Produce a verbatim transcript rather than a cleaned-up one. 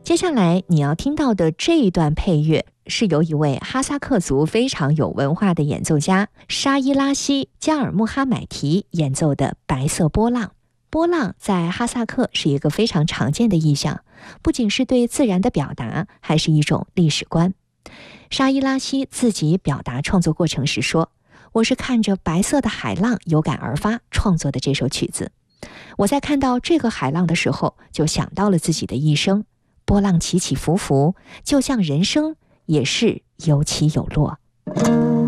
接下来你要听到的这一段配乐是由一位哈萨克族非常有文化的演奏家沙伊拉西·加尔穆哈买提演奏的白色波浪。波浪在哈萨克是一个非常常见的意象，不仅是对自然的表达，还是一种历史观。沙伊拉西自己表达创作过程时说，我是看着白色的海浪有感而发创作的这首曲子。我在看到这个海浪的时候，就想到了自己的一生，波浪起起伏伏，就像人生也是有起有落。